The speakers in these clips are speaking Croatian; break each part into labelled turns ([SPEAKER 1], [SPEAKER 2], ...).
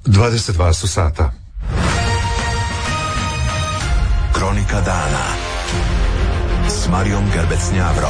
[SPEAKER 1] 22 su sata.
[SPEAKER 2] Kronika dana s Marijom Gerbec-Njavro.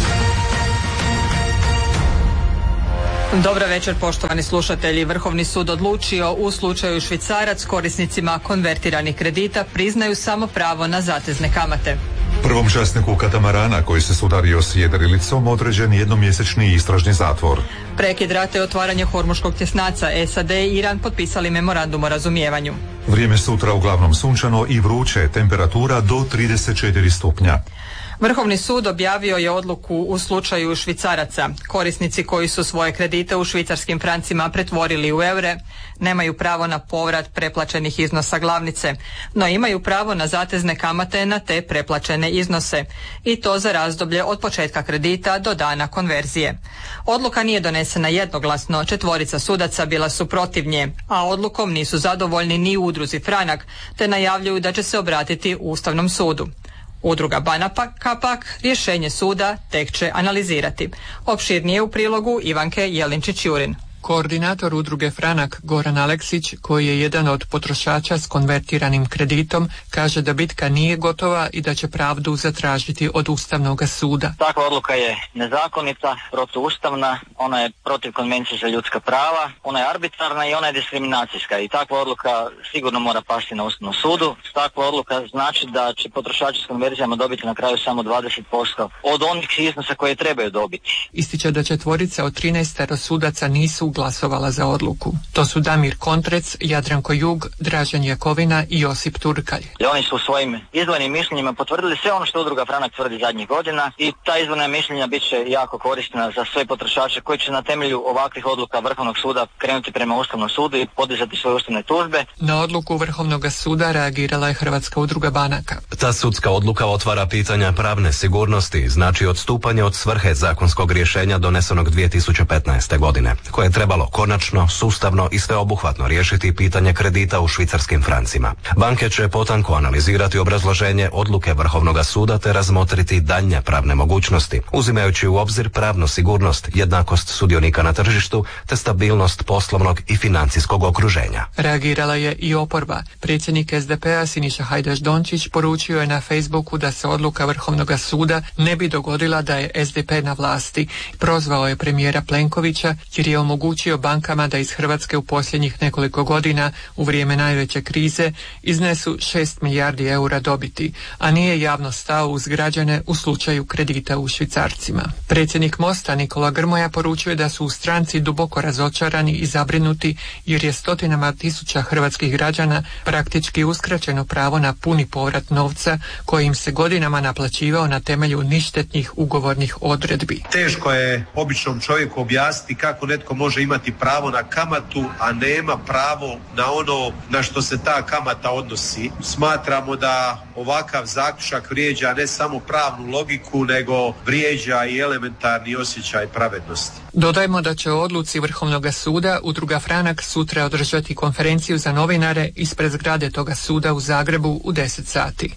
[SPEAKER 3] Dobro večer, poštovani slušatelji. Vrhovni sud odlučio u slučaju Švicarac korisnicima konvertiranih kredita priznaju samo pravo na zatezne kamate.
[SPEAKER 1] Prvom časniku katamarana koji se sudario s jedrilicom određen jednomjesečni istražni zatvor.
[SPEAKER 3] Prekid rata i otvaranje Hormuškog tjesnaca. SAD i Iran potpisali memorandum o razumijevanju.
[SPEAKER 1] Vrijeme sutra uglavnom sunčano i vruće, temperatura do 34 stupnja.
[SPEAKER 3] Vrhovni sud objavio je odluku u slučaju Švicaraca. Korisnici koji su svoje kredite u švicarskim francima pretvorili u eure nemaju pravo na povrat preplaćenih iznosa glavnice, no imaju pravo na zatezne kamate na te preplaćene iznose i to za razdoblje od početka kredita do dana konverzije. Odluka nije donesena jednoglasno, 4 sudaca bila su protiv nje, a odlukom nisu zadovoljni ni u udruzi Franak, te najavljuju da će se obratiti Ustavnom sudu. Udruga Banaka pak rješenje suda tek će analizirati. Opširnije u prilogu Ivanke Jelinčić-Jurin.
[SPEAKER 4] Koordinator udruge Franak Goran Aleksić, koji je jedan od potrošača s konvertiranim kreditom, kaže da bitka nije gotova i da će pravdu zatražiti od Ustavnog suda.
[SPEAKER 5] Takva odluka je nezakonita, protuustavna, ona je protiv Konvencije za ljudska prava, ona je arbitrarna i ona je diskriminacijska i takva odluka sigurno mora pasti na Ustavnom sudu. Takva odluka znači da će potrošači s konverzijama dobiti na kraju samo 20% od onih iznosa koje trebaju dobiti. Ističe da 4 od 13 sudaca nisu glasovala za odluku. To su Damir Kontrec, Jadranko Jug, Dražen Jakovina i Josip Turkalj. I oni su u svojim izdvojenim mišljenjima potvrdili sve ono što udruga Franak tvrdi zadnjih godina i ta izdvojena mišljenja bit će jako korisna za sve potrošače koji će na temelju ovakvih odluka Vrhovnog suda krenuti prema Ustavnom sudu i podizati svoje ustavne tužbe.
[SPEAKER 4] Na odluku Vrhovnog suda reagirala je Hrvatska udruga banaka.
[SPEAKER 6] Ta sudska odluka otvara pitanja pravne sigurnosti, znači odstupanje od svrhe zakonskog rješenja donesenog 2015. godine, koje trebalo konačno, sustavno i sveobuhvatno riješiti pitanje kredita u švicarskim francima. Banke će potanko analizirati obrazloženje odluke Vrhovnog suda te razmotriti daljnje pravne mogućnosti, uzimajući u obzir pravnu sigurnost, jednakost sudionika na tržištu te stabilnost poslovnog i financijskog okruženja.
[SPEAKER 4] Reagirala je i oporba. Predsjednik SDP-a Siniša Hajdaš Dončić poručio je na Facebooku da se odluka Vrhovnog suda ne bi dogodila da je SDP na vlasti. Prozvao je premijera Plenkovića jer je omogućio bankama da iz Hrvatske u posljednjih nekoliko godina u vrijeme najveće krize iznesu 6 milijardi eura dobiti, a nije javno stao uz građane u slučaju kredita u švicarcima. Predsjednik Mosta Nikola Grmoja poručuje da su u stranci duboko razočarani i zabrinuti jer je stotinama tisuća hrvatskih građana praktički uskraćeno pravo na puni povrat novca koji im se godinama naplaćivao na temelju ništetnih ugovornih odredbi.
[SPEAKER 7] Teško je običnom čovjeku objasniti kako netko može imati pravo na kamatu, a nema pravo na ono na što se ta kamata odnosi. Smatramo da ovakav zaključak vrijeđa ne samo pravnu logiku, nego vrijeđa i elementarni osjećaj pravednosti.
[SPEAKER 4] Dodajmo da će o odluci Vrhovnog suda udruga Franak sutra održati konferenciju za novinare ispred zgrade toga suda u Zagrebu u 10 sati.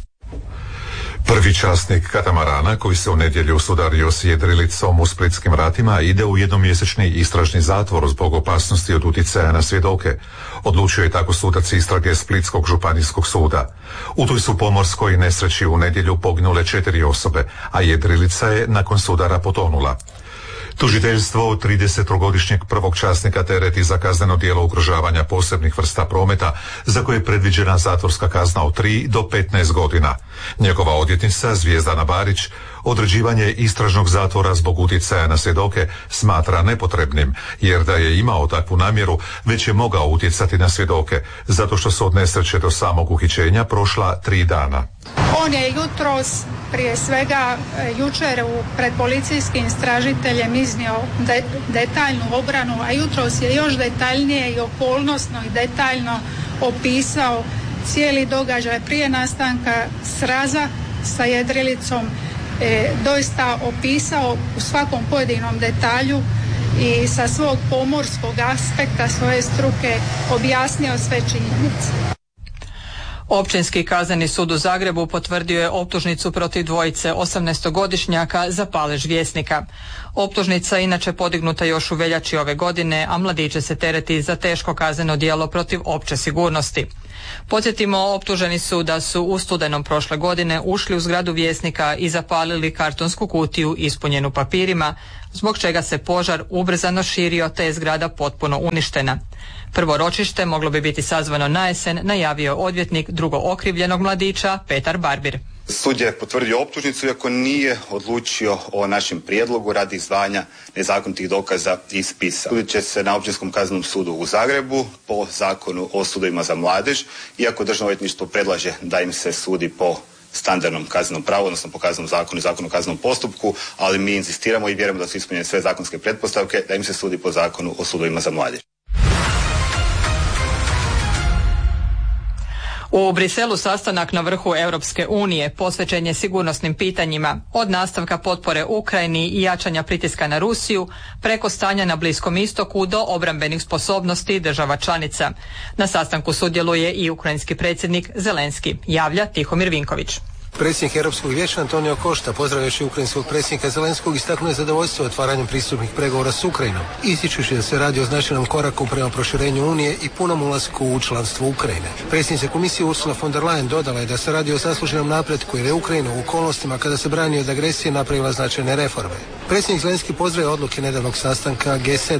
[SPEAKER 1] Prvi časnik katamarana koji se u nedjelju sudario s jedrilicom u splitskim ratima ide u jednomjesečni istražni zatvor zbog opasnosti od utjecaja na svjedoke. Odlučio je tako sudac istrage Splitskog županijskog suda. U toj su pomorskoj nesreći u nedjelju poginule 4 osobe, a jedrilica je nakon sudara potonula. Tužiteljstvo 33-godišnjeg prvog časnika tereti za kazneno djelo ugrožavanja posebnih vrsta prometa, za koje je predviđena zatvorska kazna od 3 do 15 godina. Njegova odvjetnica Zvijezdana Barić određivanje istražnog zatvora zbog utjecaja na svjedoke smatra nepotrebnim, jer da je imao takvu namjeru već je mogao utjecati na svjedoke, zato što su od nesreće do samog uhićenja prošla 3 dana.
[SPEAKER 8] On je jutros, prije svega jučer pred policijskim istražiteljem iznio detaljnu obranu, a jutros je još detaljnije i okolnosno i detaljno opisao cijeli događaj prije nastanka sraza sa jedrilicom, doista opisao u svakom pojedinom detalju i sa svog pomorskog aspekta svoje struke objasnio sve činjenice.
[SPEAKER 3] Općinski kazneni sud u Zagrebu potvrdio je optužnicu protiv dvojice 18-godišnjaka za palež Vjesnika. Optužnica inače podignuta još u veljači ove godine, a mladiće se tereti za teško kazneno djelo protiv opće sigurnosti. Podsjetimo, optuženi su da su u studenom prošle godine ušli u zgradu Vjesnika i zapalili kartonsku kutiju ispunjenu papirima, zbog čega se požar ubrzano širio te je zgrada potpuno uništena. Prvo ročište moglo bi biti sazvano na jesen, najavio odvjetnik drugo okrivljenog mladića Petar Barbir.
[SPEAKER 9] Sud je potvrdio optužnicu iako nije odlučio o našem prijedlogu radi izdvajanja nezakonitih dokaza iz spisa. Sudit će se na Općinskom kaznenom sudu u Zagrebu po zakonu o sudovima za mladež, iako Državno odvjetništvo predlaže da im se sudi po standardnom kaznenom pravu, odnosno po kaznenom zakonu i zakonu o kaznenom postupku, ali mi inzistiramo i vjerujemo da su ispunjene sve zakonske pretpostavke da im se sudi po zakonu o sudovima za mladež.
[SPEAKER 3] U Briselu sastanak na vrhu Europske unije posvećen je sigurnosnim pitanjima, od nastavka potpore Ukrajini i jačanja pritiska na Rusiju, preko stanja na Bliskom istoku do obrambenih sposobnosti država članica. Na sastanku sudjeluje i ukrajinski predsjednik Zelenski, javlja Tihomir Vinković.
[SPEAKER 10] Predsjednik Europskog vijeća Antonio Costa, pozdravivši ukrajinskog predsjednika Zelenskog, istaknuo je zadovoljstvo otvaranjem pristupnih pregovora s Ukrajinom, ističući da se radi o značajnom koraku prema proširenju Unije i punom ulasku u članstvo Ukrajine. Predsjednica komisije Ursula von der Leyen dodala je da se radi o zasluženom napretku jer je Ukrajina u okolnostima kada se brani od agresije napravila značajne reforme. Predsjednik Zelenski pozdravio odluke nedavnog sastanka G7.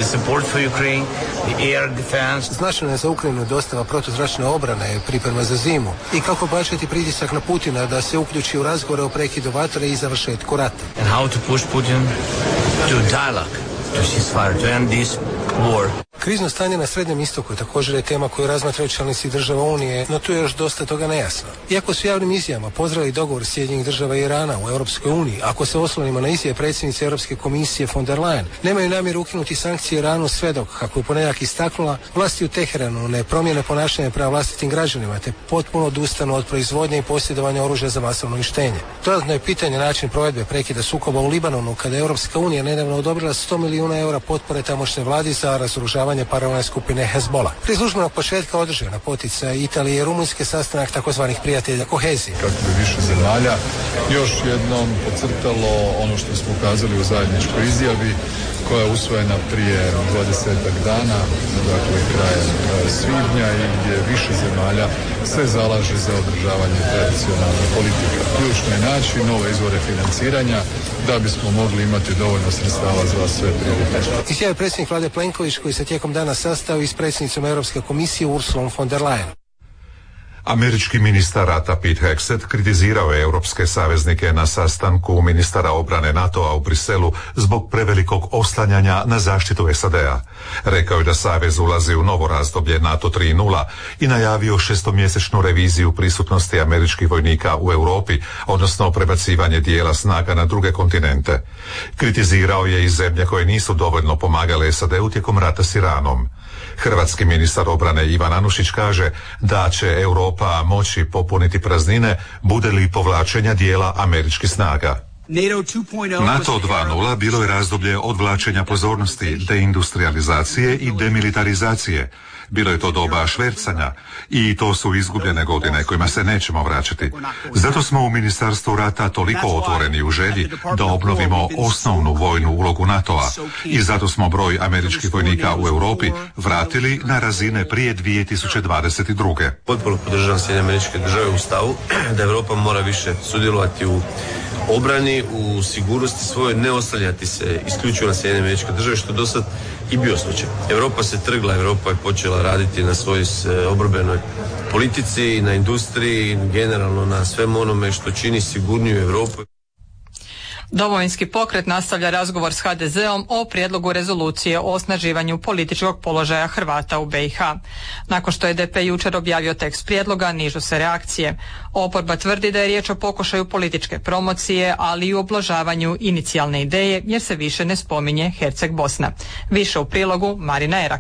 [SPEAKER 10] Značajna je za Ukrajinu dostava protuzračne obrane, priprema za zimu i kako pojačati pritisak na Putina da se uključi u razgovore o prekidu vatre i završetku rata.
[SPEAKER 11] And how to push Putin to dialogue, to ceasefire, to end this war.
[SPEAKER 10] Krizno stanje na Srednjem istoku također je tema koju razmatraju članici država Unije, no tu je još dosta toga nejasno. Iako su javnim izjavama pozdravili dogovor Sjedinjenih država i Irana u Europskoj uniji, ako se oslonimo na izjave predsjednice Europske komisije von der Leyen, nemaju namjeru ukinuti sankcije Iranu sve dok, kako je u ponedjeljak istaknula, vlasti u Teheranu ne promijene ponašanje prema vlastitim građanima te potpuno odustanu od proizvodnje i posjedovanja oružja za masovno uništenje. Dodatno je pitanje način provedbe prekida sukoba u Libanonu kada je Europska unija nedavno odobrila 100 milijuna eura potpore tamošnje vladi za razoružavanje paravojne skupine Hezbollah. Prije službenog početka održao na poticaj Italije i Rumunjske sastanak takozvanih prijatelja kohezije.
[SPEAKER 12] Kako bi više zemalja još jednom podcrtalo ono što smo ukazali u zajedničkoj izjavi koja je usvojena prije 20 dana, dakle krajem svibnja i gdje više zemalja se zalaže za održavanje tradicionalne politike. Ključno je naći nove izvore financiranja da bismo mogli imati dovoljno sredstava za sve prioritete.
[SPEAKER 10] Izjavio je predsjednik vlade Plenković koji se tijekom dana sastao i s predsjednicom Europske komisije Ursulom von der Leyen.
[SPEAKER 1] Američki ministar rata Pete Hegseth kritizirao je europske saveznike na sastanku ministara obrane NATO-a u Briselu zbog prevelikog oslanjanja na zaštitu SAD-a. Rekao je da savez ulazi u novo razdoblje NATO 3.0 i najavio 6-mjesečnu reviziju prisutnosti američkih vojnika u Europi, odnosno prebacivanje dijela snaga na druge kontinente. Kritizirao je i zemlje koje nisu dovoljno pomagale SAD-u tijekom rata s Iranom. Hrvatski ministar obrane Ivan Anušić kaže da će Europa moći popuniti praznine bude li povlačenja dijela američkih snaga. NATO 2.0 bilo je razdoblje odvlačenja pozornosti, deindustrializacije i demilitarizacije. Bilo je to doba švercanja i to su izgubljene godine kojima se nećemo vraćati. Zato smo u Ministarstvu rata toliko otvoreni u želji da obnovimo osnovnu vojnu ulogu NATO-a i zato smo broj američkih vojnika u Europi vratili na razine prije 2022.
[SPEAKER 13] Potpuno podržavam SAD u stavu da Europa mora više sudjelovati u obrani, u sigurnosti svoje, ne oslanjati se isključivo na SAD, što do sad i bio slučaj. Europa se trgla, Europa je počela raditi na svojoj obrambenoj politici, na industriji, generalno na svem onome što čini sigurniju Europu.
[SPEAKER 3] Domovinski pokret nastavlja razgovor s HDZ-om o prijedlogu rezolucije o osnaživanju političkog položaja Hrvata u BiH. Nakon što je DP jučer objavio tekst prijedloga, nižu se reakcije. Oporba tvrdi da je riječ o pokušaju političke promocije, ali i u ublažavanju inicijalne ideje, jer se više ne spominje Herceg Bosna. Više u prilogu Marina Eraka.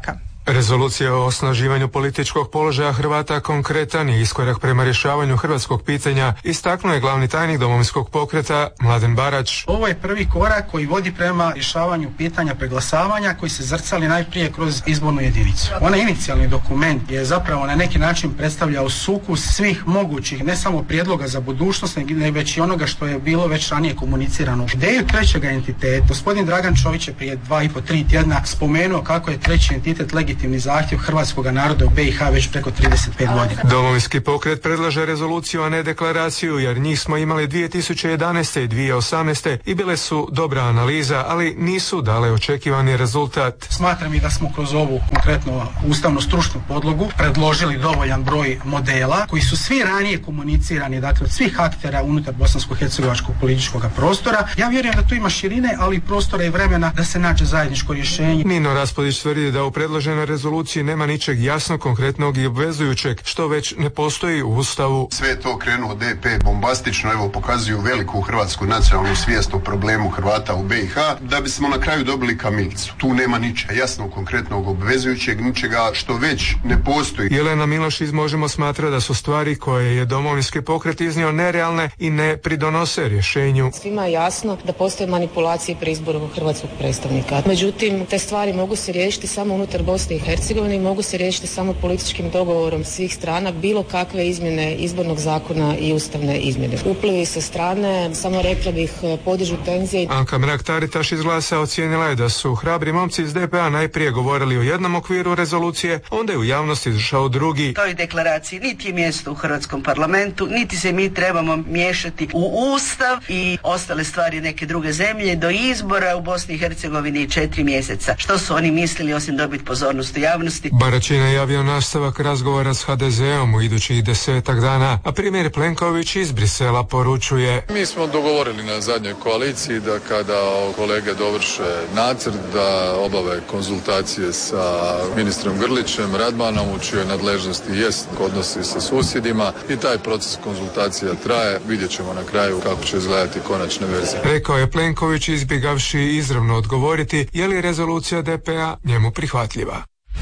[SPEAKER 14] Rezolucija o osnaživanju političkog položaja Hrvata konkretan je iskorak prema rješavanju hrvatskog pitanja, istaknuo je glavni tajnik Domovinskog pokreta Mladen Barać.
[SPEAKER 15] Ovo je prvi korak koji vodi prema rješavanju pitanja preglasavanja koji se zrcali najprije kroz izbornu jedinicu. Onaj inicijalni dokument je zapravo na neki način predstavljao sukus svih mogućih, ne samo prijedloga za budućnost, nego već i onoga što je bilo već ranije komunicirano. Ideju trećeg entiteta, gospodin Dragan Čović je prije 2,5-3 tjedna spomenuo kako je treći entitet legitimni zahtjev hrvatskog naroda u BiH već preko 35 godina.
[SPEAKER 14] Domovinski pokret predlaže rezoluciju, a ne deklaraciju, jer njih smo imali 2011. i 2018. i bile su dobra analiza, ali nisu dale očekivani rezultat.
[SPEAKER 15] Smatram i da smo kroz ovu konkretno ustavno stručnu podlogu predložili dovoljan broj modela koji su svi ranije komunicirani, dakle od svih aktera unutar bosansko-hercegovačkog političkog prostora. Ja vjerujem da tu ima širine, ali i prostora i vremena da se nađe zajedničko rješenje.
[SPEAKER 14] Nino Raspudić tvrdi da u predloženoj rezoluciji nema ničeg jasno, konkretnog i obvezujućeg, što već ne postoji u Ustavu.
[SPEAKER 16] Sve je to krenuo DP bombastično, evo pokazuju veliku hrvatsku nacionalnu svijest o problemu Hrvata u BiH, da bismo na kraju dobili kamilicu. Tu nema ničega jasnog, konkretnog, obvezujućeg, ničega što već ne postoji.
[SPEAKER 14] Jelena Miloš iz Možemo smatra da su stvari koje je Domovinski pokret iznio nerealne i ne pridonose rješenju.
[SPEAKER 17] Svima je jasno da postoje manipulacije pri izboru hrvatskog predstavnika. Međutim, te stvari mogu se riješiti samo unutar Bosne i Hercegovine i mogu se riješiti samo političkim dogovorom svih strana, bilo kakve izmjene izbornog zakona i ustavne izmjene. Uplivi sa strane, samo rekla bih, podižu tenzije.
[SPEAKER 14] Anka Mrak-Taritaš iz Glasa ocijenila je da su hrabri momci iz DPA najprije govorili o jednom okviru rezolucije, onda je u javnosti izašao drugi.
[SPEAKER 18] Toj deklaraciji niti je mjesto u Hrvatskom parlamentu, niti se mi trebamo miješati u Ustav i ostale stvari neke druge zemlje. Do izbora u Bosni i Hercegovini 4 mjeseca. Što su oni mislili osim dobiti pozornost u javnosti?
[SPEAKER 14] Barać je najavio nastavak razgovora s HDZ-om u idućih 10 dana, a premijer Plenković iz Brisela poručuje:
[SPEAKER 12] Mi smo dogovorili na zadnjoj koaliciji da kada kolege dovrše nacrt da obave konzultacije sa ministrom Grlićem, Radmanom, u čijoj nadležnosti jest odnosi sa susjedima, i taj proces konzultacija traje. Vidjet ćemo na kraju kako će izgledati konačna verzija.
[SPEAKER 14] Rekao je Plenković, izbjegavši izravno odgovoriti je li rezolucija DPA njemu prihvatljiva.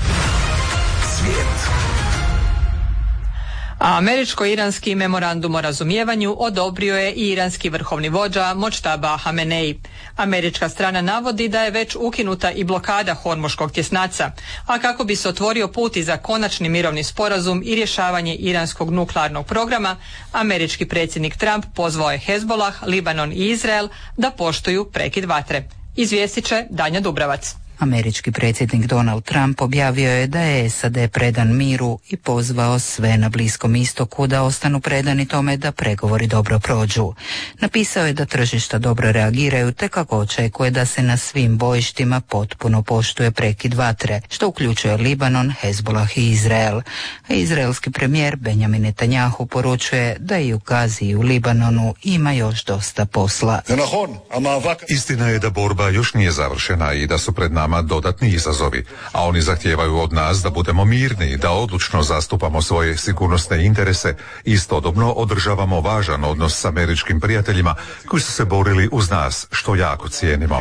[SPEAKER 2] Svijet.
[SPEAKER 3] A američko-iranski memorandum o razumijevanju odobrio je i iranski vrhovni vođa Močtaba Hamenei. Američka strana navodi da je već ukinuta i blokada Hormuškog tjesnaca, a kako bi se otvorio put i za konačni mirovni sporazum i rješavanje iranskog nuklearnog programa, američki predsjednik Trump pozvao je Hezbollah, Libanon i Izrael da poštuju prekid vatre. Izvijestit će Danja Dubravac.
[SPEAKER 19] Američki predsjednik Donald Trump objavio je da je SAD predan miru i pozvao sve na Bliskom istoku da ostanu predani tome da pregovori dobro prođu. Napisao je da tržišta dobro reagiraju te kako očekuje da se na svim bojištima potpuno poštuje prekid vatre, što uključuje Libanon, Hezbollah i Izrael. A izraelski premijer Benjamin Netanjahu poručuje da i u Gazi i u Libanonu ima još dosta posla.
[SPEAKER 1] Istina je da borba još nije završena i da su pred nama dodatni izazovi, a oni zahtijevaju od nas da budemo mirni, da odlučno zastupamo svoje sigurnosne interese i istodobno održavamo važan odnos s američkim prijateljima koji su se borili uz nas, što jako cijenimo.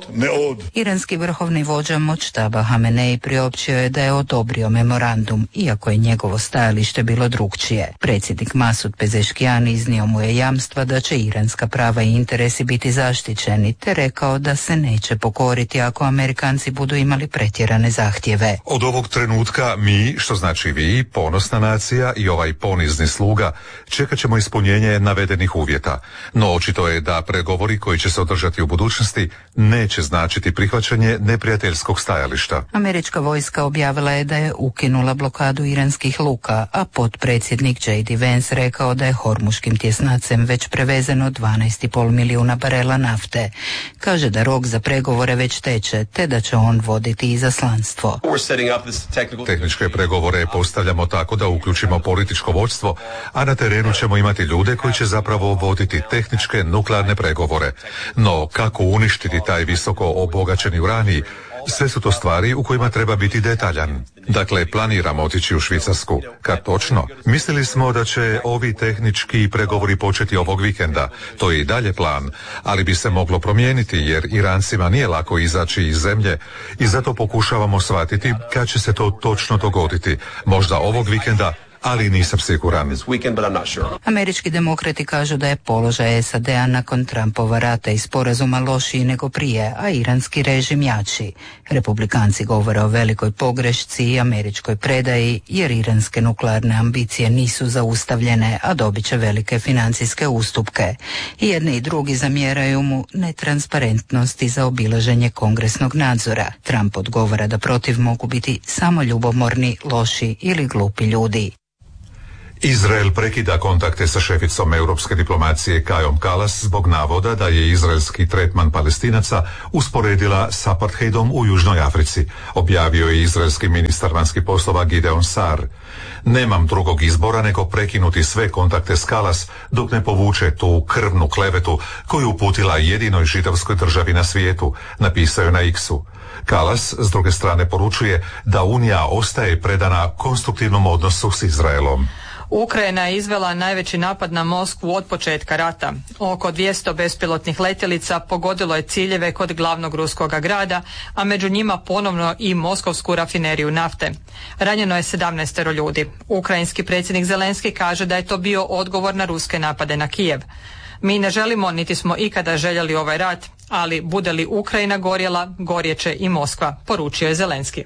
[SPEAKER 19] Iranski vrhovni vođa Močtaba Hamenei priopćio je da je odobrio memorandum, iako je njegovo stajalište bilo drukčije. Predsjednik Masud Pezeškijan iznio mu je jamstva da će iranska prava i interesi biti zaštićeni, te rekao da se neće pokoriti ako Amerikanci budu imali pretjerane zahtjeve.
[SPEAKER 1] Od ovog trenutka mi, što znači vi, ponosna nacija i ovaj ponizni sluga, čekat ćemo ispunjenje navedenih uvjeta. No očito je da pregovori koji će se održati u budućnosti neće značiti prihvaćanje neprijateljskog stajališta.
[SPEAKER 19] Američka vojska objavila je da je ukinula blokadu iranskih luka, a potpredsjednik J.D. Vance rekao da je Hormuškim tjesnacem već prevezeno 12,5 milijuna barela nafte. Kaže da rok za pregovore već teče, te da će on voditi izaslanstvo.
[SPEAKER 1] Tehničke pregovore postavljamo tako da uključimo političko vodstvo, a na terenu ćemo imati ljude koji će zapravo voditi tehničke nuklearne pregovore. No kako uništiti taj visoko obogaćeni uranij Sve su to stvari u kojima treba biti detaljan. Dakle, planiramo otići u Švicarsku. Kad točno? Mislili smo da će ovi tehnički pregovori početi ovog vikenda. To je i dalje plan, ali bi se moglo promijeniti jer Irancima nije lako izaći iz zemlje i zato pokušavamo shvatiti kad će se to točno dogoditi. Možda ovog vikenda, ali nisam siguran.
[SPEAKER 19] Američki demokrati kažu da je položaj SAD-a nakon Trumpova rata i sporazuma lošiji nego prije, a iranski režim jači. Republikanci govore o velikoj pogrešci i američkoj predaji, jer iranske nuklearne ambicije nisu zaustavljene, a dobit će velike financijske ustupke. I jedni i drugi zamjeraju mu netransparentnost i zaobilaženje kongresnog nadzora. Trump odgovara da protiv mogu biti samo ljubomorni, loši ili glupi ljudi.
[SPEAKER 1] Izrael prekida kontakte sa šeficom europske diplomacije Kajom Kalas zbog navoda da je izraelski tretman Palestinaca usporedila s apartheidom u Južnoj Africi, objavio je izraelski ministar vanjskih poslova Gideon Sar. Nemam drugog izbora nego prekinuti sve kontakte s Kalas dok ne povuče tu krvnu klevetu koju uputila jedinoj židovskoj državi na svijetu, napisao je na X-u. Kalas s druge strane poručuje da Unija ostaje predana konstruktivnom odnosu s Izraelom.
[SPEAKER 3] Ukrajina je izvela najveći napad na Moskvu od početka rata. Oko 200 bespilotnih letjelica pogodilo je ciljeve kod glavnog ruskog grada, a među njima ponovno i moskovsku rafineriju nafte. Ranjeno je 17 ljudi. Ukrajinski predsjednik Zelenski kaže da je to bio odgovor na ruske napade na Kijev. Mi ne želimo, niti smo ikada željeli ovaj rat, ali bude li Ukrajina gorjela, gorjeće i Moskva, poručio je Zelenski.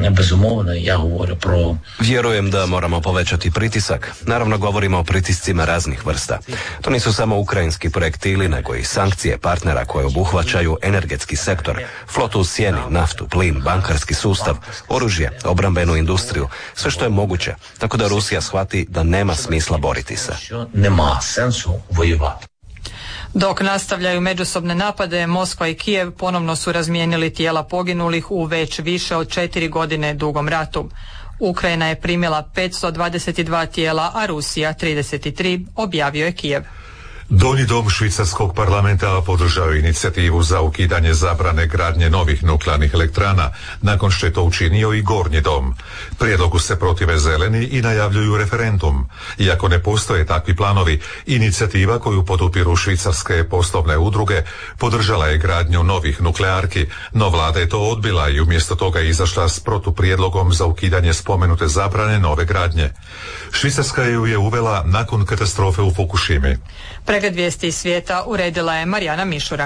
[SPEAKER 6] Vjerujem da moramo povećati pritisak. Naravno, govorimo o pritiscima raznih vrsta. To nisu samo ukrajinski projektili, nego i sankcije partnera koje obuhvaćaju energetski sektor, flotu u sjeni, naftu, plin, bankarski sustav, oružje, obrambenu industriju, sve što je moguće, tako da Rusija shvati da nema smisla boriti se.
[SPEAKER 3] Dok nastavljaju međusobne napade, Moskva i Kijev ponovno su razmijenili tijela poginulih u već više od 4 godine dugom ratu. Ukrajina je primila 522 tijela, a Rusija 33, objavio je Kijev.
[SPEAKER 1] Donji dom švicarskog parlamenta podržao je inicijativu za ukidanje zabrane gradnje novih nuklearnih elektrana, nakon što je to učinio i gornji dom. Prijedlogu se protive zeleni i najavljuju referendum. Iako ne postoje takvi planovi, inicijativa koju podupiru švicarske poslovne udruge podržala je gradnju novih nuklearki, no vlada je to odbila i umjesto toga izašla s protuprijedlogom za ukidanje spomenute zabrane nove gradnje. Švicarska ju je uvela nakon katastrofe u Fukushimi.
[SPEAKER 3] Pregled vijesti iz svijeta uredila je Marijana Mišura.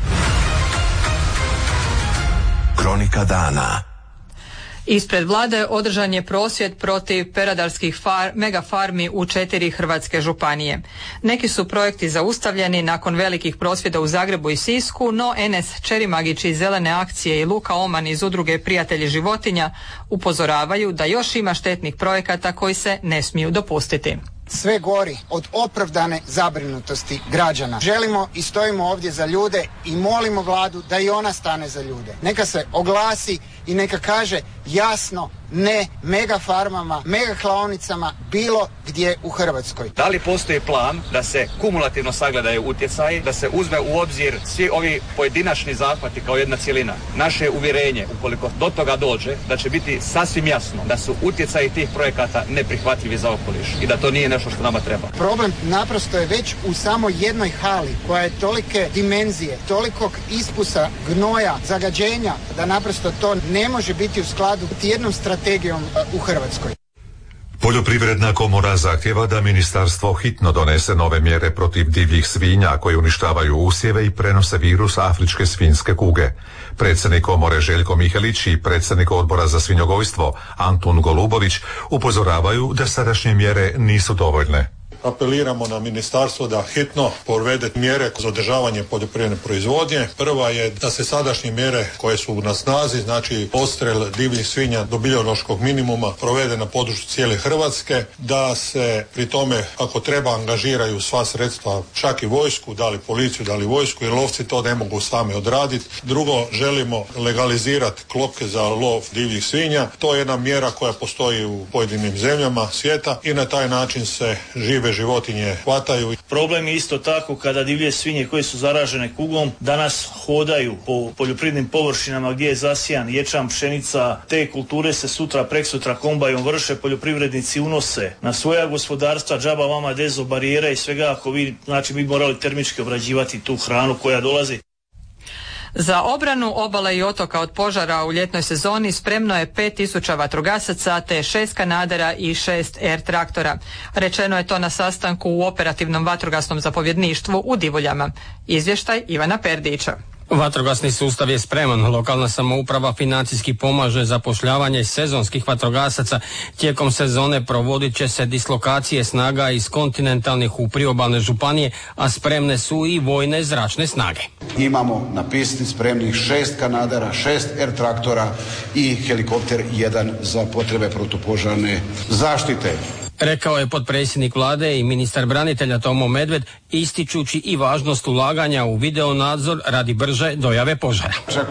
[SPEAKER 2] Kronika dana.
[SPEAKER 3] Ispred vlade održan je prosvjed protiv peradarskih megafarmi u 4 hrvatske županije. Neki su projekti zaustavljeni nakon velikih prosvjeda u Zagrebu i Sisku, no Enes Čerimagić iz Zelene akcije i Luka Oman iz udruge Prijatelji životinja upozoravaju da još ima štetnih projekata koji se ne smiju dopustiti.
[SPEAKER 20] Sve gori od opravdane zabrinutosti građana. Želimo i stojimo ovdje za ljude i molimo vladu da i ona stane za ljude. Neka se oglasi i neka kaže jasno ne megafarmama, megaklaonicama bilo gdje u Hrvatskoj.
[SPEAKER 21] Da li postoji plan da se kumulativno sagledaju utjecaji, da se uzme u obzir svi ovi pojedinačni zahvati kao jedna cjelina? Naše je uvjerenje, ukoliko do toga dođe, da će biti sasvim jasno da su utjecaji tih projekata neprihvatljivi za okoliš i da to nije nešto što nama treba.
[SPEAKER 20] Problem naprosto je već u samo jednoj hali koja je tolike dimenzije, tolikog ispusa, gnoja, zagađenja, da naprosto to ne može biti u skladu s jednom strategijom u Hrvatskoj.
[SPEAKER 1] Poljoprivredna komora zahtjeva da ministarstvo hitno donese nove mjere protiv divljih svinja koje uništavaju usjeve i prenose virus afričke svinjske kuge. Predsjednik komore Željko Mihelić i predsjednik odbora za svinjogojstvo Antun Golubović upozoravaju da sadašnje mjere nisu dovoljne.
[SPEAKER 22] Apeliramo na ministarstvo da hitno provede mjere za održavanje poljoprivredne proizvodnje. Prva je da se sadašnje mjere koje su na snazi, znači odstrel divljih svinja do biološkog minimuma, provede na području cijele Hrvatske, da se pri tome ako treba angažiraju sva sredstva, čak i vojsku, da li policiju, da li vojsku, jer lovci to ne mogu sami odraditi. Drugo, želimo legalizirati klopke za lov divljih svinja. To je jedna mjera koja postoji u pojedinim zemljama svijeta i na taj način se žive životinje hvataju.
[SPEAKER 5] Problem je isto tako kada divlje svinje koje su zaražene kugom danas hodaju po poljoprivrednim površinama gdje je zasijan ječam, pšenica, te kulture se sutra, preksutra kombajom vrše, poljoprivrednici unose na svoja gospodarstva, džaba vama dezo barijera i svega, ako vi, znači mi morali termički obrađivati tu hranu koja dolazi.
[SPEAKER 3] Za obranu obale i otoka od požara u ljetnoj sezoni spremno je 5000 vatrogasaca te 6 kanadera i 6 air traktora. Rečeno je to na sastanku u operativnom vatrogasnom zapovjedništvu u Divuljama. Izvještaj Ivana Perdića.
[SPEAKER 7] Vatrogasni sustav je spreman, lokalna samouprava financijski pomaže zapošljavanje sezonskih vatrogasaca. Tijekom sezone provodit će se dislokacije snaga iz kontinentalnih u priobalne županije, a spremne su i vojne zračne snage.
[SPEAKER 23] Imamo na pisti spremnih 6 kanadera, 6 air traktora i helikopter 1 za potrebe protupožarne zaštite.
[SPEAKER 7] Rekao je potpredsjednik vlade i ministar branitelja Tomo Medved, ističući i važnost ulaganja u video nadzor radi brže dojave požara.
[SPEAKER 23] Čak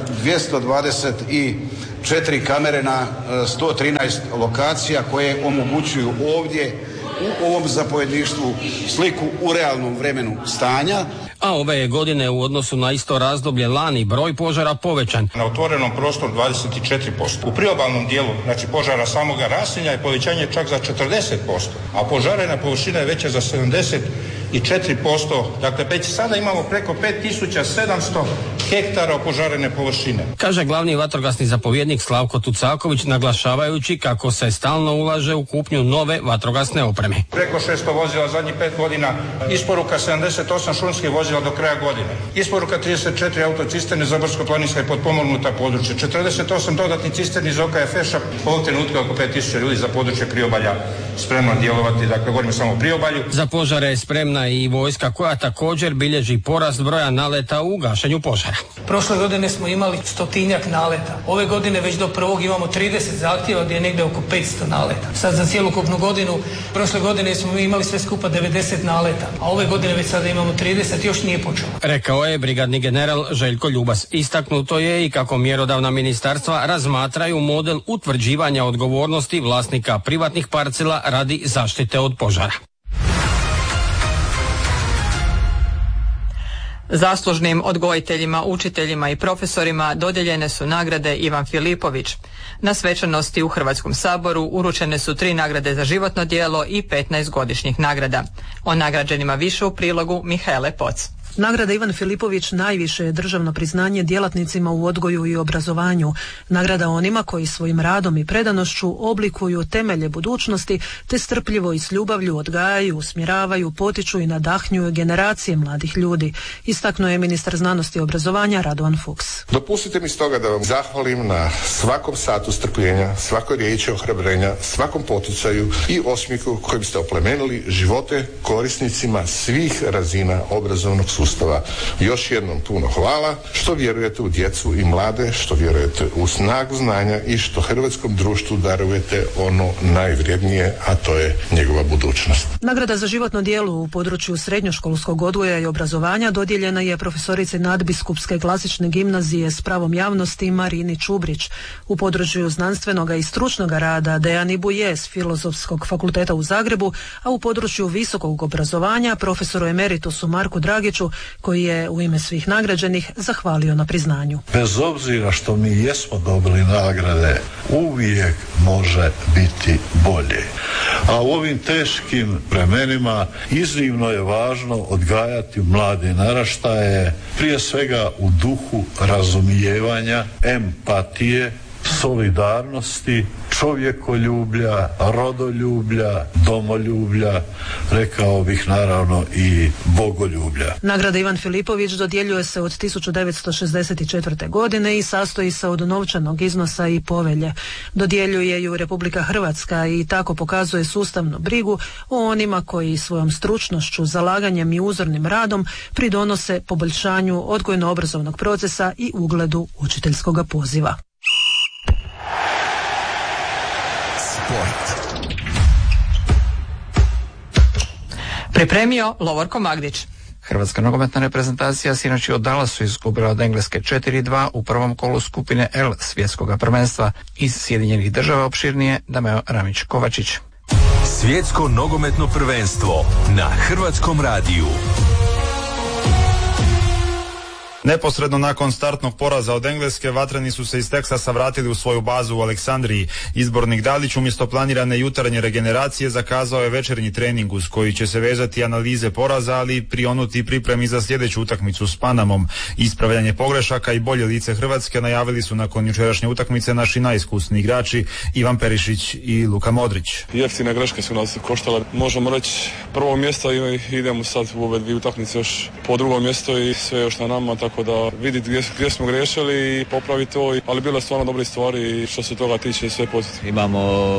[SPEAKER 23] 224 kamere na 113 lokacija koje omogućuju ovdje u ovom zapovjedništvu sliku u realnom vremenu stanja.
[SPEAKER 7] A ove je godine u odnosu na isto razdoblje lani broj požara povećan.
[SPEAKER 24] Na otvorenom prostoru 24%. U priobalnom dijelu, znači požara samoga raselja je povećanje čak za 40%, a požarena površina je veća za 74%. Dakle, već sada imamo preko 5700 hektara opožarene površine.
[SPEAKER 7] Kaže glavni vatrogasni zapovjednik Slavko Tucaković, naglašavajući kako se stalno ulaže u kupnju nove vatrogasne opreme.
[SPEAKER 24] Preko 600 vozila zadnjih 5 godina, isporuka 78 šumskih vozila do kraja godine, isporuka 34 autocisterne za brdsko-planinska i potpomognuta područja, 48 dodatnih cisterni iz OKFŠ-a, ovog trenutka oko 5000 ljudi za područje priobalja spremno djelovati, dakle govorimo samo o priobalju.
[SPEAKER 7] Za požare je spremna i vojska koja također bilježi porast broja naleta u gašenju požara.
[SPEAKER 25] Prošle godine smo imali 100-tinjak naleta. Ove godine već do prvog imamo 30 zahtjeva gdje je negdje oko 500 naleta. Sad za cjelokupnu godinu, prošle godine smo imali sve skupa 90 naleta, a ove godine već sada imamo 30, još nije počelo.
[SPEAKER 7] Rekao je brigadni general Željko Ljubas. Istaknuto je i kako mjerodavna ministarstva razmatraju model utvrđivanja odgovornosti vlasnika privatnih parcela radi zaštite od požara.
[SPEAKER 3] Zaslužnim odgojiteljima, učiteljima i profesorima dodijeljene su nagrade Ivan Filipović. Na svečanosti u Hrvatskom saboru uručene su 3 nagrade za životno djelo i 15 godišnjih nagrada. O nagrađenima više u prilogu Mihaele Poc.
[SPEAKER 26] Nagrada Ivan Filipović najviše je državno priznanje djelatnicima u odgoju i obrazovanju. Nagrada onima koji svojim radom i predanošću oblikuju temelje budućnosti te strpljivo i s ljubavlju odgajaju, usmjeravaju, potiču i nadahnjuju generacije mladih ljudi. Istaknuo je ministar znanosti i obrazovanja Radovan Fuchs.
[SPEAKER 27] Dopustite mi stoga da vam zahvalim na svakom satu strpljenja, svakoj riječi ohrabrenja, svakom poticaju i osmijehu kojim ste oplemenili živote korisnicima svih razina obrazovnog sustava. Još jednom puno hvala što vjerujete u djecu i mlade, što vjerujete u snagu znanja i što hrvatskom društvu darujete ono najvrijednije, a to je njegova budućnost.
[SPEAKER 26] Nagrada za životno djelo u području srednjoškolskog odgoja i obrazovanja dodijeljena je profesorici nadbiskupske klasične gimnazije s pravom javnosti Marini Čubrić. U području znanstvenog i stručnog rada Dejani Buje s Filozofskog fakulteta u Zagrebu, a u području visokog obrazovanja profesoru emeritusu Marku Dragiću, koji je u ime svih nagrađenih zahvalio na priznanju.
[SPEAKER 28] Bez obzira što mi jesmo dobili nagrade, uvijek može biti bolje. A u ovim teškim vremenima iznimno je važno odgajati mlade naraštaje, prije svega u duhu razumijevanja, empatije, solidarnosti, čovjekoljublja, rodoljublja, domoljublja, rekao bih naravno i bogoljublja.
[SPEAKER 26] Nagrada Ivan Filipović dodjeljuje se od 1964. godine i sastoji se od novčanog iznosa i povelje. Dodjeljuje ju Republika Hrvatska i tako pokazuje sustavnu brigu o onima koji svojom stručnošću, zalaganjem i uzornim radom pridonose poboljšanju odgojno-obrazovnog procesa i ugledu učiteljskoga poziva. Pripremio Lovorko Magdić.
[SPEAKER 29] Hrvatska nogometna reprezentacija sinoć je od Dallasu izgubila od Engleske 4-2 u prvom kolu skupine L svjetskog prvenstva. Iz Sjedinjenih Država opširnije Dameo Ramić Kovačić.
[SPEAKER 2] Svjetsko nogometno prvenstvo na Hrvatskom radiju.
[SPEAKER 4] Neposredno nakon startnog poraza od Engleske, vatreni su se iz Teksasa vratili u svoju bazu u Aleksandriji. Izbornik Dalić umjesto planirane jutarnje regeneracije zakazao je večernji trening uz koji će se vezati analize poraza, ali prionuti pripremi za sljedeću utakmicu s Panamom. Ispravljanje pogrešaka i bolje lice Hrvatske najavili su nakon jučerašnje utakmice naši najiskusniji igrači Ivan Perišić i Luka Modrić.
[SPEAKER 8] Jeftine greške su nas koštale. Možemo reći prvo mjesto i idemo sad u ove dvije utakmice još po drugo mjesto i sve još na nama, tako da vidjeti gdje smo griješili i popraviti to, ali bilo je stvarno dobre stvari i što se toga tiče sve pozitivno.
[SPEAKER 9] Imamo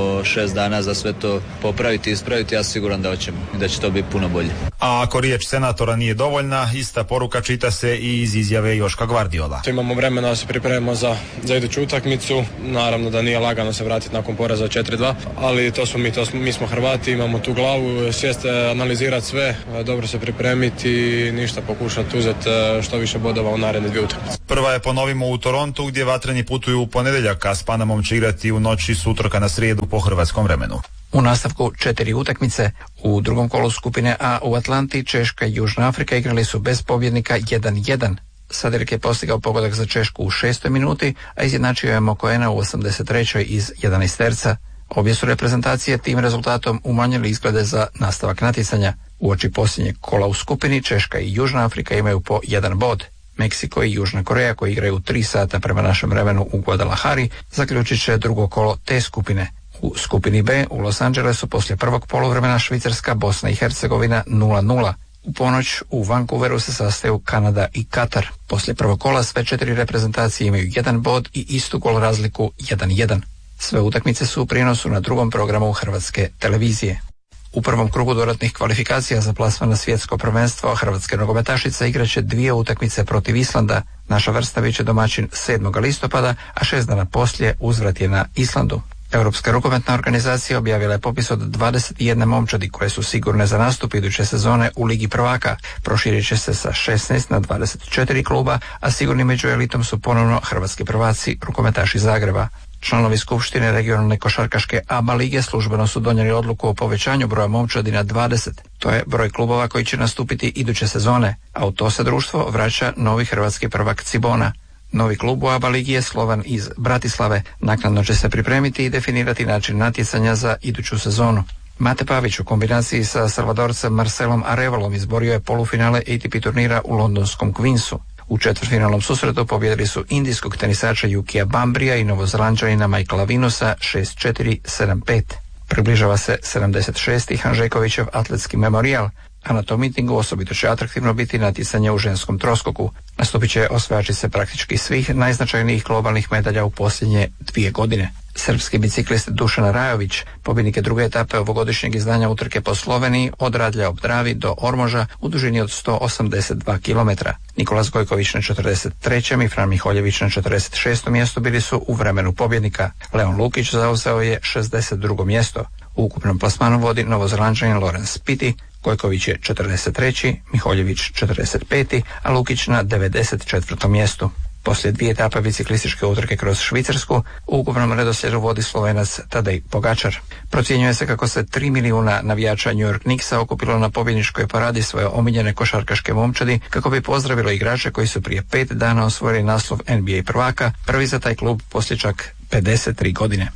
[SPEAKER 9] 6 dana za sve to popraviti i ispraviti, ja sam siguran da hoćemo i da će to biti puno bolje.
[SPEAKER 4] A ako riječ senatora nije dovoljna, ista poruka čita se i iz izjave Joška Gvardiola.
[SPEAKER 10] Imamo vremena da se pripremimo za iduću utakmicu, naravno da nije lagano se vratiti nakon poraza 4-2, ali to smo mi smo Hrvati, imamo tu glavu, sjest, analizirati sve, dobro se pripremiti i ništa, pokušati uzeti što više bodova u naredne dvije utakmice.
[SPEAKER 4] Prva je ponovimo u Torontu gdje vatreni putuju u ponedjeljak, a s Panamom će igrati u noći s utorka na srijedu po hrvatskom vremenu.
[SPEAKER 29] U nastavku 4 utakmice. U drugom kolu skupine A u Atlanti Češka i Južna Afrika igrali su bez pobjednika 1-1. Sadirk je postigao pogodak za Češku u 6. minuti, a izjednačio je Mokoena u 83. iz 11 terca. Obje su reprezentacije tim rezultatom umanjili izglede za nastavak natjecanja. Uoči posljednjeg kola u skupini Češka i Južna Afrika imaju po 1 bod. Meksiko i Južna Koreja, koji igraju 3 sata prema našem vremenu u Guadalajari, zaključit će drugo kolo te skupine. U skupini B u Los Angelesu poslije prvog poluvremena Švicarska, Bosna i Hercegovina 0-0. U ponoć u Vancouveru se sastaju Kanada i Katar. Poslije prvog kola sve 4 reprezentacije imaju 1 bod i istu gol razliku 1-1. Sve utakmice su u prijenosu na drugom programu Hrvatske televizije. U prvom krugu dodatnih kvalifikacija za plasman na svjetsko prvenstvo hrvatske nogometašice igraće 2 utakmice protiv Islanda. Naša vrsta bit će domaćin 7. listopada, a 6 dana poslije uzvrat je na Islandu. Europska rukometna organizacija objavila je popis od 21 momčadi koje su sigurne za nastup iduće sezone u Ligi prvaka. Proširit će se sa 16 na 24 kluba, a sigurni među elitom su ponovno hrvatski prvaci rukometaši Zagreba. Članovi Skupštine regionalne košarkaške ABA lige službeno su donijeli odluku o povećanju broja momčadi na 20. To je broj klubova koji će nastupiti iduće sezone, a u to se društvo vraća novi hrvatski prvak Cibona. Novi klub u ABA ligi je Slovan iz Bratislave. Naknadno će se pripremiti i definirati način natjecanja za iduću sezonu. Mate Pavić u kombinaciji sa Salvadorcem Marcelom Arevalom izborio je polufinale ATP turnira u londonskom Queensu. U četvrtfinalnom susretu pobjedili su indijskog tenisača Jukija Bambrija i novozelanđanina Michaela Vinusa 6-4, 7-5. Približava se 76. Hanžekovićev atletski memorijal, a na tom mitingu osobito će atraktivno biti natjecanje u ženskom troskoku. Nastupit će osvajačice praktički svih najznačajnijih globalnih medalja u posljednje 2 godine. Srpski biciklist Dušan Rajović, pobjednik je druge etape ovogodišnjeg izdanja utrke po Sloveniji od Radlja ob Dravi do Ormoža u dužini od 182 km. Nikolas Gojković na 43. i Fran Miholjević na 46. mjestu bili su u vremenu pobjednika. Leon Lukić zauzeo je 62. mjesto. U ukupnom plasmanu vodi novozelanđanin Lorenz Pitti, Gojković je 43., Miholjević 45., a Lukić na 94. mjestu. Poslije 2 etape biciklističke utrke kroz Švicarsku, u ukupnom redoslijedu vodi Slovenac Tadej Pogačar. Procjenjuje se kako se 3 milijuna navijača New York Knicksa okupilo na pobjedničkoj paradi svoje omiljene košarkaške momčadi kako bi pozdravilo igrače koji su prije 5 dana osvojili naslov NBA prvaka, prvi za taj klub poslije čak 53 godine.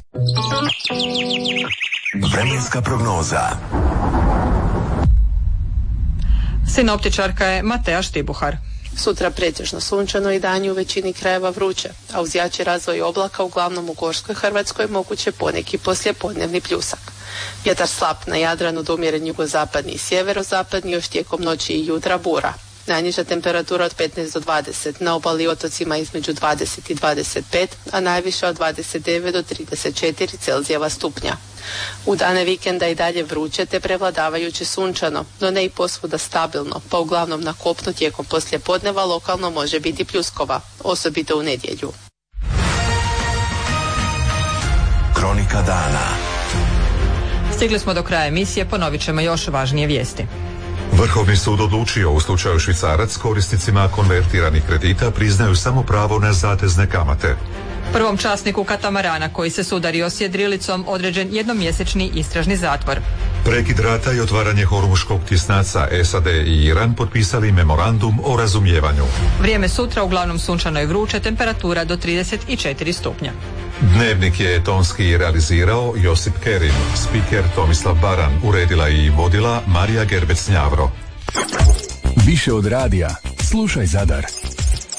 [SPEAKER 2] Vremenska prognoza.
[SPEAKER 3] Sinoptičarka je Mateja Štibuhar.
[SPEAKER 11] Sutra pretežno sunčano i dan je u većini krajeva vruće, a uz jači razvoj oblaka uglavnom u Gorskoj Hrvatskoj moguće poneki poslijepodnevni pljusak. Vjetar slab na Jadranu do umjeren jugozapadni i sjeverozapadni, još tijekom noći i jutra bura. Najniža temperatura od 15 do 20, na obali i otocima između 20 i 25, a najviša od 29 do 34 Celzijeva stupnja. U dane vikenda i dalje vruće te prevladavajuće sunčano, no ne i posvuda stabilno, pa uglavnom na kopnu tijekom poslijepodneva lokalno može biti pljuskova, osobito u nedjelju.
[SPEAKER 2] Kronika dana.
[SPEAKER 3] Stigli smo do kraja emisije, ponovit ćemo još važnije vijesti.
[SPEAKER 1] Vrhovni sud odlučio u slučaju Švicarac korisnicima konvertiranih kredita priznaju samo pravo na zatezne kamate.
[SPEAKER 3] Prvom časniku katamarana koji se sudario s jedrilicom određen jednomjesečni istražni zatvor.
[SPEAKER 1] Prekid rata i otvaranje Hormuškog tjesnaca, SAD i Iran potpisali memorandum o razumijevanju.
[SPEAKER 3] Vrijeme sutra uglavnom sunčano i vruće, temperatura do 34 stupnja.
[SPEAKER 1] Dnevnik je tonski realizirao Josip Kerim, spiker Tomislav Baran, uredila i vodila Marija Gerbec-Njavro.
[SPEAKER 2] Više od radija, slušaj Zadar.